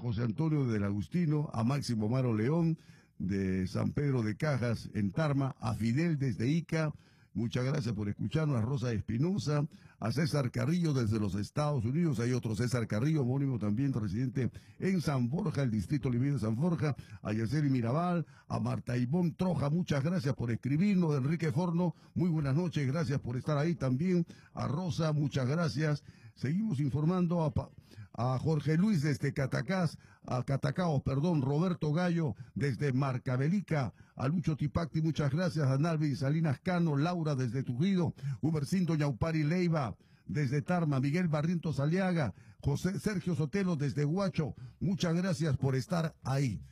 José Antonio del Agustino, a Máximo Maro León de San Pedro de Cajas en Tarma, a Fidel desde Ica, muchas gracias por escucharnos, a Rosa Espinosa, a César Carrillo desde los Estados Unidos, hay otro César Carrillo, homónimo también, residente en San Borja, el distrito limeño de San Borja, a Yaceli Mirabal, a Marta Ivón Troja, muchas gracias por escribirnos, Enrique Forno, muy buenas noches, gracias por estar ahí también, a Rosa, muchas gracias. Seguimos informando a Jorge Luis desde Catacao, Roberto Gallo desde Marcabelica, a Lucho Tipacti, muchas gracias, a Nalvin Salinas Cano, Laura desde Trujillo, Hubercindo Ñaupari Leiva desde Tarma, Miguel Barrientos Aliaga, José Sergio Sotelo desde Huacho, muchas gracias por estar ahí.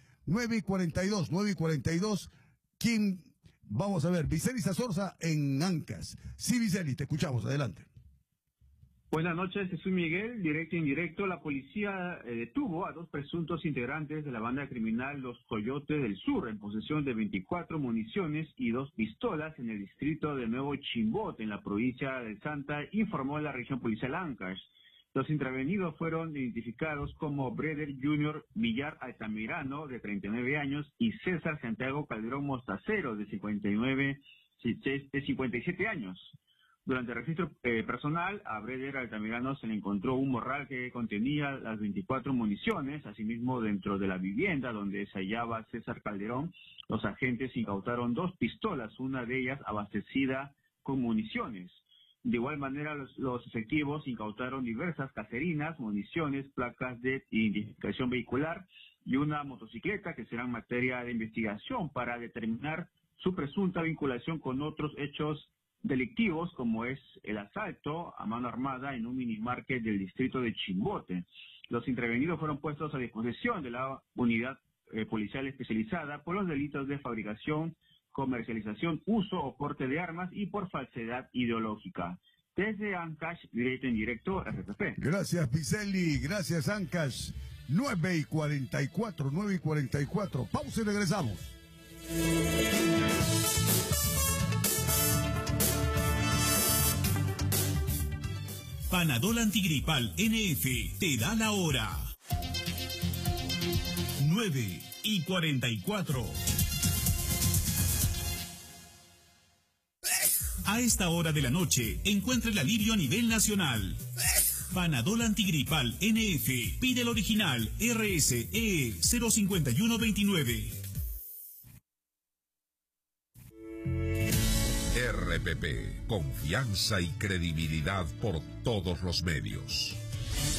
9:42, ¿quién? Vamos a ver, Viceli Sazorza en Ancas. Sí, Viceli, te escuchamos, adelante. Buenas noches, soy Miguel, directo e indirecto. La policía detuvo a 2 presuntos integrantes de la banda criminal Los Coyotes del Sur en posesión de 24 municiones y 2 pistolas en el distrito de Nuevo Chimbote, en la provincia de Santa, informó la región policial Ancash. Los intervenidos fueron identificados como Breder Junior Villar Altamirano, de 39 años, y César Santiago Calderón Mostacero, de 57 años. Durante el registro personal, a Breder Altamirano se le encontró un morral que contenía las 24 municiones. Asimismo, dentro de la vivienda donde se hallaba César Calderón, los agentes incautaron 2 pistolas, una de ellas abastecida con municiones. De igual manera, los efectivos incautaron diversas caserinas, municiones, placas de identificación vehicular y una motocicleta que serán materia de investigación para determinar su presunta vinculación con otros hechos delictivos, como es el asalto a mano armada en un minimarket del distrito de Chimbote. Los intervenidos fueron puestos a disposición de la unidad policial especializada por los delitos de fabricación, comercialización, uso o porte de armas y por falsedad ideológica. Desde Ancash, directo en directo, RPP. Gracias, Viceli, gracias, Ancash. 9:44. Pausa y regresamos. Panadol Antigripal NF te da la hora. 9:44. A esta hora de la noche, encuentra el alivio a nivel nacional. Panadol Antigripal NF. Pide el original RSE 05129. RPP, confianza y credibilidad por todos los medios.